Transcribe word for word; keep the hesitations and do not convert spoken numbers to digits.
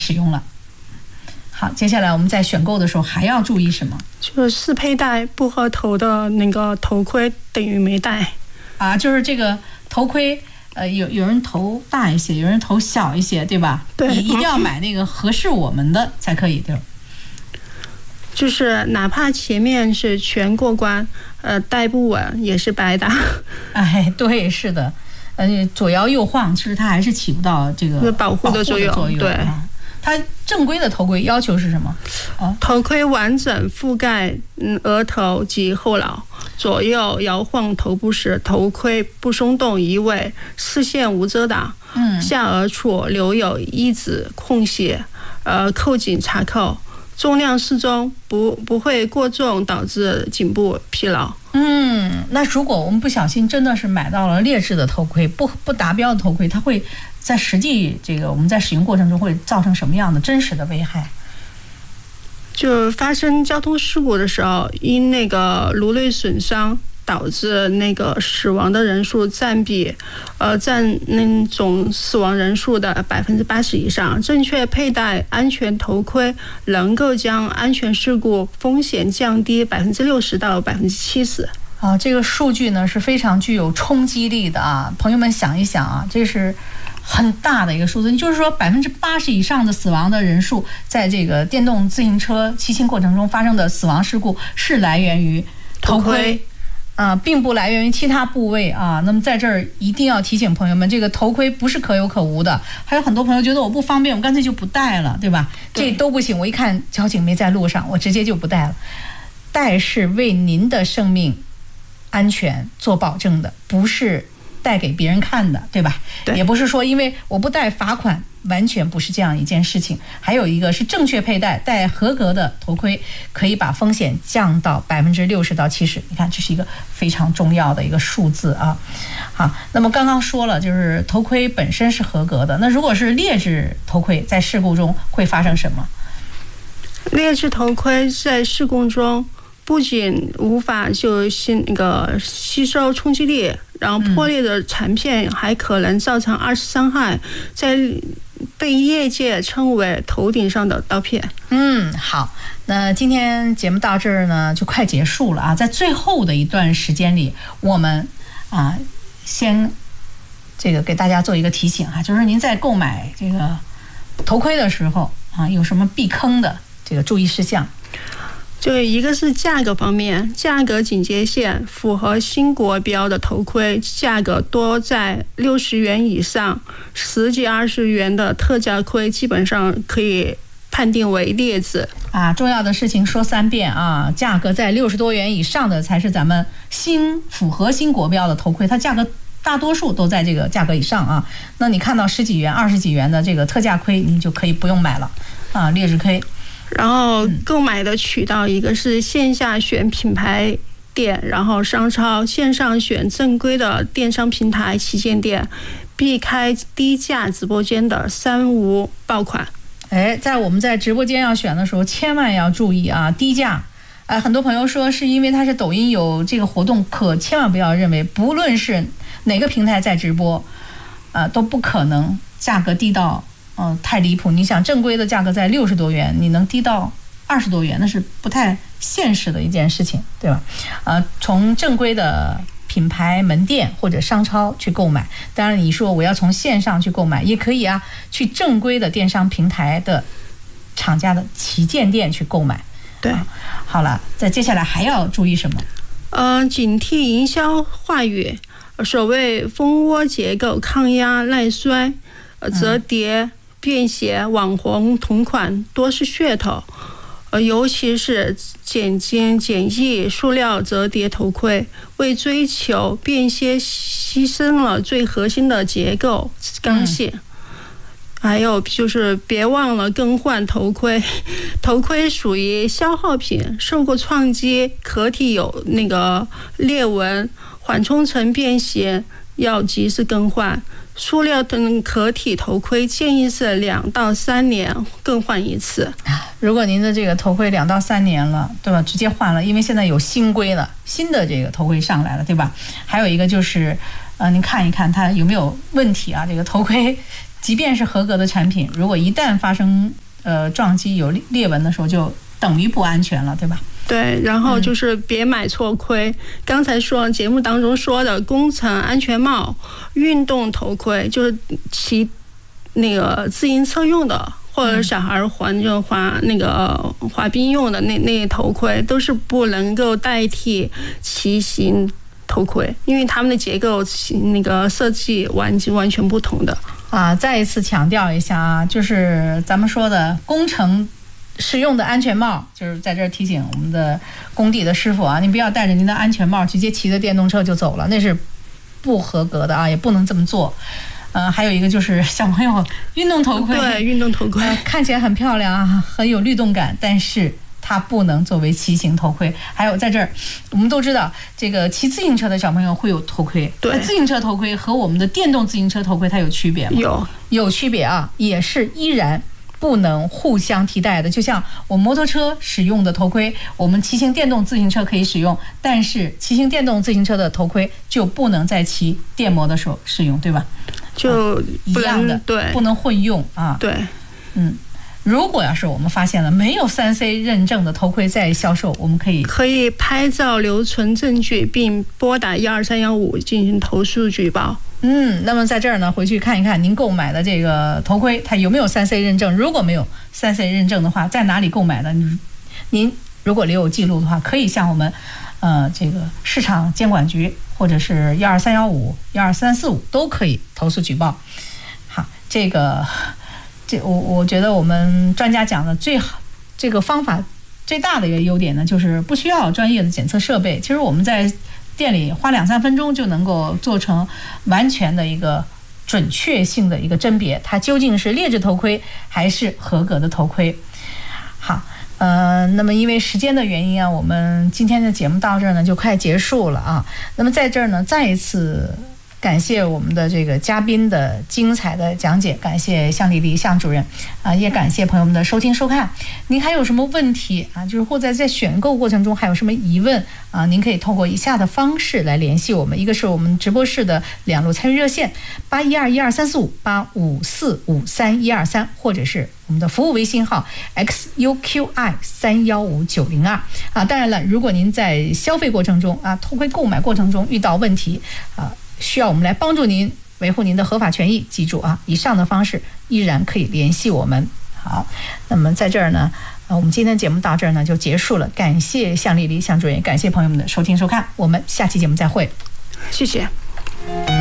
使用了。好，接下来我们在选购的时候还要注意什么？ 就是适佩戴不合头的那个头盔等于没戴啊，就是这个头盔，呃，有有人头大一些，有人头小一些，对吧？ 对， 你一定要买那个合适我们的才可以，对吧？ 就是哪怕前面是全过关，呃，戴不稳也是白搭。 哎，对，是的，呃，左摇右晃，其实它还是起不到这个保护的作用。 作用对。啊，它正规的头盔要求是什么？ 哦，头盔完整覆盖嗯额头及后脑，左右摇晃头部时，头盔不松动移位，视线无遮挡。嗯，下颚处留有一指空隙，呃，扣紧插扣，重量适中，不不会过重导致颈部疲劳。 嗯，那如果我们不小心真的是买到了劣质的头盔，不不达标的头盔，它会在实际这个我们在使用过程中会造成什么样的真实的危害？ 就发生交通事故的时候，因那个颅内损伤导致那个死亡的人数占比，呃，占那总死亡人数的百分之八十以上。正确佩戴安全头盔，能够将安全事故风险降低百分之六十到百分之七十。 啊，这个数据呢是非常具有冲击力的啊！朋友们想一想啊，这是很大的一个数字，就是说百分之八十以上的死亡的人数，在这个电动自行车骑行过程中发生的死亡事故是来源于头盔啊，并不来源于其他部位啊。那么在这儿一定要提醒朋友们，这个头盔不是可有可无的。还有很多朋友觉得我不方便，我干脆就不戴了，对吧？这都不行。我一看交警没在路上，我直接就不戴了。戴是为您的生命安全做保证的，不是带给别人看的，对吧？ 对， 也不是说因为我不戴罚款，完全不是这样一件事情。还有一个是正确佩戴，戴合格的头盔可以把风险降到百分之六十到七十。你看，这是一个非常重要的一个数字啊。好，那么刚刚说了，就是头盔本身是合格的，那如果是劣质头盔，在事故中会发生什么？ 劣质头盔在事故中不仅无法就吸那个吸收冲击力，然后破裂的残片还可能造成二次伤害，在被业界称为头顶上的刀片。 嗯，好，那今天节目到这儿呢就快结束了啊，在最后的一段时间里，我们啊先这个给大家做一个提醒啊，就是您在购买这个头盔的时候啊，有什么避坑的这个注意事项？ 就一个是价格方面，价格警戒线符合新国标的头盔价格多在六十元以上，十几二十元的特价盔基本上可以判定为劣质啊。重要的事情说三遍啊，价格在六十多元以上的才是咱们新符合新国标的头盔，它价格大多数都在这个价格以上啊。那你看到十几元、二十几元的这个特价盔，你就可以不用买了啊，劣质盔。 然后购买的渠道，一个是线下选品牌店，然后商超；线上选正规的电商平台旗舰店，避开低价直播间的三无爆款。 哎，在我们在直播间要选的时候，千万要注意啊，低价。哎，很多朋友说是因为它是抖音有这个活动，可千万不要认为，不论是哪个平台在直播，呃，都不可能价格低到。嗯，太离谱！你想，正规的价格在六十多元，你能低到二十多元，那是不太现实的一件事情，对吧？呃，从正规的品牌门店或者商超去购买，当然你说我要从线上去购买也可以啊，去正规的电商平台的厂家的旗舰店去购买。 对， 啊、好了，在接下来还要注意什么？ 呃，警惕营销话语，所谓蜂窝结构、抗压耐摔、呃折叠。嗯便携网红同款多是噱头，呃，尤其是简洁简易塑料折叠头盔，为追求便携牺牲了最核心的结构刚性。嗯、还有就是别忘了更换头盔，头盔属于消耗品，受过撞击，壳体有那个裂纹，缓冲层变形，要及时更换。塑料等壳体头盔建议是两到三年更换一次。 如果您的这个头盔两到三年了，对吧？直接换了，因为现在有新规了，新的这个头盔上来了，对吧？还有一个就是，呃，您看一看它有没有问题啊？这个头盔即便是合格的产品，如果一旦发生呃撞击有裂纹的时候，就等于不安全了，对吧？ 对，然后就是别买错盔。嗯、刚才说节目当中说的工程安全帽、运动头盔，就是骑那个自行车用的，或者小孩环就滑那个滑冰用的那那头盔，都是不能够代替骑行头盔，因为它们的结构那个设计完完全不同的。 啊，再一次强调一下啊，就是咱们说的工程使用的安全帽，就是在这儿提醒我们的工地的师傅啊，你不要戴着您的安全帽直接骑着电动车就走了，那是不合格的啊，也不能这么做。呃，还有一个就是小朋友运动头盔， 对，运动头盔、 呃、看起来很漂亮啊，很有律动感，但是它不能作为骑行头盔。还有在这儿，我们都知道，这个骑自行车的小朋友会有头盔， 对， 自行车头盔和我们的电动自行车头盔它有区别吗？ 有， 有区别啊，也是依然不能互相替代的。就像我摩托车使用的头盔，我们骑行电动自行车可以使用，但是骑行电动自行车的头盔就不能在骑电摩的时候使用，对吧？ 就、啊、 一样的， 对， 不能混用啊。 对， 嗯。如果要是我们发现了没有 三 C 认证的头盔在销售，我们可以可以拍照留存证据，并拨打一二三幺五进行投诉举报。 嗯，那么在这儿呢，回去看一看您购买的这个头盔它有没有 三 C 认证。如果没有 三 C 认证的话，在哪里购买的？您您如果留有记录的话，可以向我们呃这个市场监管局或者是一二三幺五、一二三四五都可以投诉举报。好，这个。这我我觉得我们专家讲的最好，这个方法最大的一个优点呢，就是不需要专业的检测设备。其实我们在店里花两三分钟就能够做成完全的一个准确性的一个甄别，它究竟是劣质头盔还是合格的头盔。好，呃，那么因为时间的原因啊，我们今天的节目到这儿呢就快结束了啊。那么在这儿呢，再一次感谢我们的这个嘉宾的精彩的讲解，感谢向丽丽向主任啊，也感谢朋友们的收听收看。您还有什么问题啊？就是或者在选购过程中还有什么疑问啊？您可以透过以下的方式来联系我们：一个是我们直播室的两路参与热线八一二一二三四五八五四五三一二三，或者是我们的服务微信号 X U Q I 三幺五九零二啊。当然了，如果您在消费过程中啊，头盔购买过程中遇到问题啊，需要我们来帮助您维护您的合法权益，记住啊，以上的方式依然可以联系我们。好，那么在这儿呢，呃，我们今天节目到这儿呢就结束了。感谢向丽丽向主任，感谢朋友们的收听收看，我们下期节目再会， 谢谢。